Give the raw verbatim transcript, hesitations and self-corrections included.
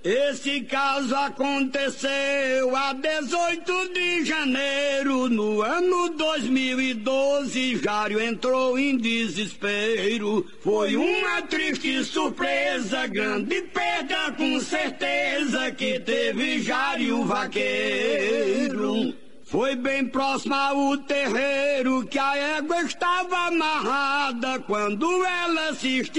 Esse caso aconteceu a dezoito de janeiro, no ano dois mil e doze, Jário entrou em desespero. Foi uma triste surpresa, grande perda com certeza que teve Jário vaqueiro. Foi bem próximo ao terreiro que a égua estava amarrada, quando ela se